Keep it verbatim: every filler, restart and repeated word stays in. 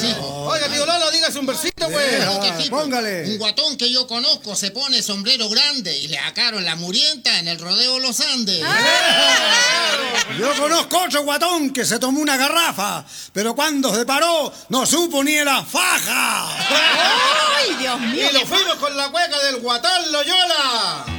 sí. Oiga, tío Lalo, dígase un versito, pues. Claro que sí, pues. Póngale. Un guatón que yo conozco se pone sombrero grande y le sacaron la murienta en el rodeo Los Andes. Yo conozco otro guatón que se tomó una garrafa, pero cuando se paró no supo ni la faja. ¡Ay, Dios mío! Y lo fuimos con la cueca del Guatán Loyola.